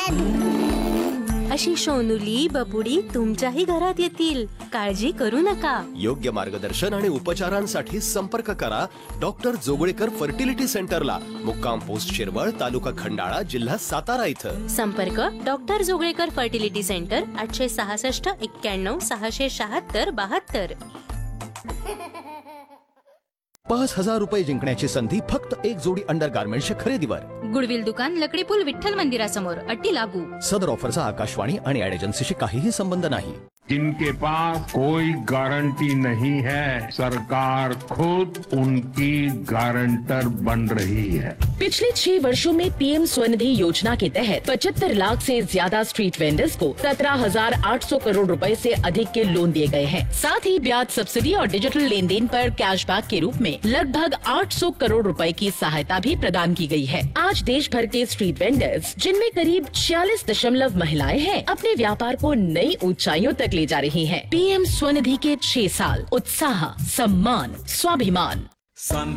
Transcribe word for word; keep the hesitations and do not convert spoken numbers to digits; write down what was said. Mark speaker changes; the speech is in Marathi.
Speaker 1: अशी सोनुली बबुडी तुमच्याही घरात येतील, काळजी करू नका.
Speaker 2: योग्य मार्गदर्शन आणि उपचारांसाठी संपर्क करा डॉक्टर जोगळेकर फर्टिलिटी सेंटरला, मुक्काम पोस्ट शिरवळ, तालुका खंडाळा, जिल्हा सातारा इथं.
Speaker 1: संपर्क डॉक्टर जोगळेकर फर्टिलिटी सेंटर, आठशे सहासष्ट एक्क्याण्णव सहाशे शहात्तर बहात्तर.
Speaker 2: पाच हजार रुपये जिंकण्याची संधी फक्त एक जोडी अंडर गार्मेंटच्या खरेदीवर.
Speaker 3: गुडविल दुकान, लकडी पूल, विठ्ठल मंदिरासमोर. अट्टी लागू.
Speaker 2: सदर ऑफरचा आकाशवाणी आणि ऍड एजन्सीशी काहीही संबंध नाही.
Speaker 4: जिनके पास कोई गारंटी नहीं है, सरकार खुद उनकी गारंटर बन रही है.
Speaker 5: पिछले छह वर्षों में पीएम स्वनिधि योजना के तहत पचहत्तर लाख से ज्यादा स्ट्रीट वेंडर्स को सत्रह हजार आठ सौ करोड़ रुपए से अधिक के लोन दिए गए हैं. साथ ही ब्याज सब्सिडी और डिजिटल लेन देन पर कैशबैक के रूप में लगभग आठ सौ करोड़ रुपए की सहायता भी प्रदान की गई है. आज देश भर के स्ट्रीट वेंडर्स, जिनमें करीब छियालीस दशमलव महिलाएं हैं, अपने व्यापार को नई ऊंचाइयों तक ले जा रही हैं. पीएम स्वनिधि के छह साल, उत्साह, सम्मान, स्वाभिमान.
Speaker 6: संध्या